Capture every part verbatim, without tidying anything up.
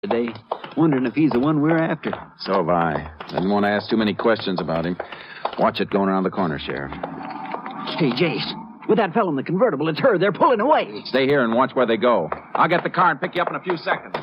today, wondering if he's the one we're after. So have I. Didn't want to ask too many questions about him. Watch it going around the corner, Sheriff. Hey, Jace, with that fellow in the convertible, it's her. They're pulling away. Stay here and watch where they go. I'll get the car and pick you up in a few seconds.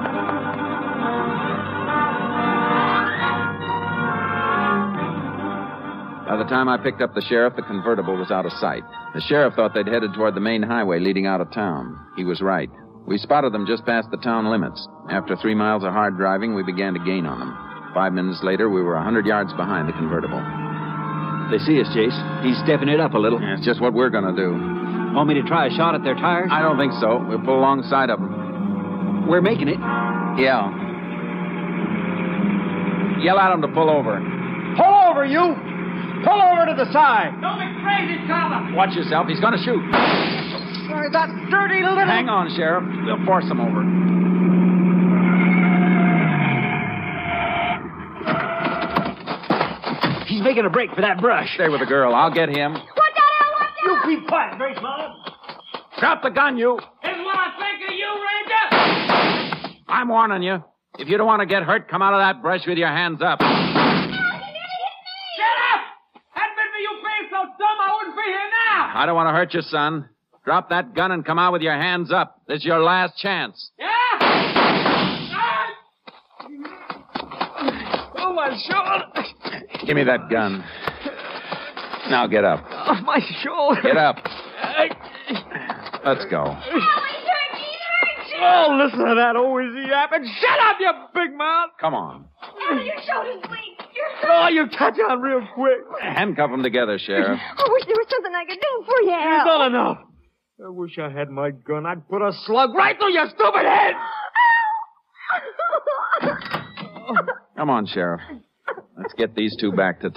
By the time I picked up the sheriff, the convertible was out of sight. The sheriff thought they'd headed toward the main highway leading out of town. He was right. We spotted them just past the town limits. After three miles of hard driving, we began to gain on them. Five minutes later, we were a hundred yards behind the convertible. They see us, Jace. He's stepping it up a little. Yeah, it's just what we're going to do. Want me to try a shot at their tires? I don't think so. We'll pull alongside of them. We're making it. Yeah. Yell at them to pull over. Pull over, you! Pull over to the side! Don't be crazy, Carla! Watch yourself. He's going to shoot. Sorry, that dirty little... Hang on, Sheriff. We'll force him over. He's making a break for that brush. Stay with the girl. I'll get him. Watch out, Al! Watch out! You keep quiet, Grace Muller. Drop the gun, you. This is what I think of you, Ranger! I'm warning you. If you don't want to get hurt, come out of that brush with your hands up. Shut up! Hadn't been for you being so dumb, I wouldn't be here now! I don't want to hurt you, son. Drop that gun and come out with your hands up. This is your last chance. Yeah? Oh, my shoulder! Give me that gun. Now get up. Oh, my shoulder. Get up. Let's go. Oh, listen to that old easy yapping. Shut up, you big mouth. Come on. Oh, your shoulder's bleeding. Your Oh, you catch on real quick. Handcuff them together, Sheriff. I wish there was something I could do for you, You've Al. done enough. I wish I had my gun. I'd put a slug right through your stupid head. Come on, Sheriff. Let's get these two back to